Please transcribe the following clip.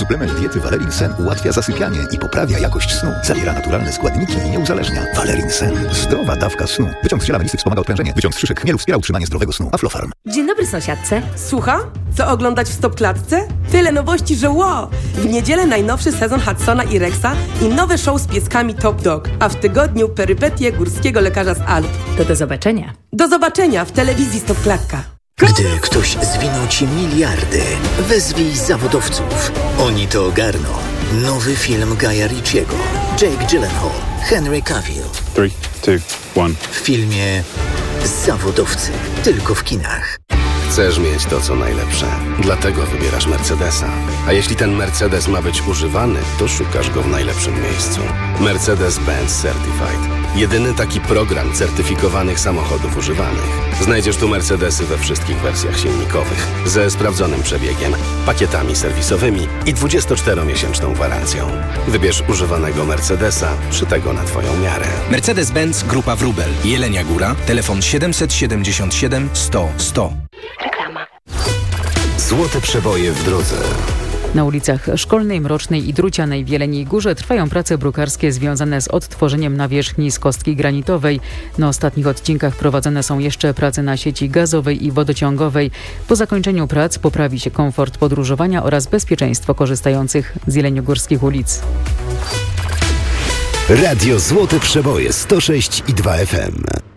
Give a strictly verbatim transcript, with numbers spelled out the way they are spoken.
Suplement diety Valerin Sen ułatwia zasypianie i poprawia jakość snu. Zawiera naturalne składniki i nie uzależnia. Valerin Sen. Zdrowa dawka snu. Wyciąg z ziela melisy wspomaga odprężenie. Wyciąg z szyszek chmielu wspiera utrzymanie zdrowego snu. Aflofarm. Dzień dobry, sąsiadce. Słucham? Co oglądać w Stopklatce? Tyle nowości, że wow! W niedzielę najnowszy sezon Hudsona i Rexa i nowe show z pieskami Top Dog, a w tygodniu perypetie górskiego lekarza z Alp. To do zobaczenia. Do zobaczenia w telewizji Stopklatka. Gdy ktoś zwinął ci miliardy, wezwij zawodowców. Oni to ogarną. Nowy film Guya Ritchiego. Jake Gyllenhaal, Henry Cavill. three, two, one. W filmie Zawodowcy. Tylko w kinach. Chcesz mieć to, co najlepsze. Dlatego wybierasz Mercedesa. A jeśli ten Mercedes ma być używany, to szukasz go w najlepszym miejscu. Mercedes-Benz Certified. Jedyny taki program certyfikowanych samochodów używanych. Znajdziesz tu Mercedesy we wszystkich wersjach silnikowych, ze sprawdzonym przebiegiem, pakietami serwisowymi i dwudziestoczteromiesięczną gwarancją. Wybierz używanego Mercedesa, szytego na Twoją miarę. Mercedes-Benz Grupa Wróbel. Jelenia Góra. Telefon siedemset siedemdziesiąt siedem sto sto. Reklama. Złote przeboje w drodze. Na ulicach Szkolnej, Mrocznej i Drucianej w Jeleniej Górze trwają prace brukarskie związane z odtworzeniem nawierzchni z kostki granitowej. Na ostatnich odcinkach prowadzone są jeszcze prace na sieci gazowej i wodociągowej. Po zakończeniu prac poprawi się komfort podróżowania oraz bezpieczeństwo korzystających z jeleniogórskich ulic. Radio Złote Przeboje sto sześć i dwa F M.